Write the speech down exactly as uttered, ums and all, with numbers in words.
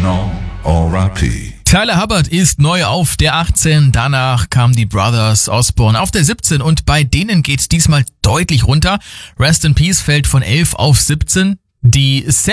Original R I P. Tyler Hubbard ist neu auf der achtzehn, danach kamen die Brothers Osborne auf der siebzehn und bei denen geht's diesmal deutlich runter. Rest in Peace fällt von elf auf siebzehn. Die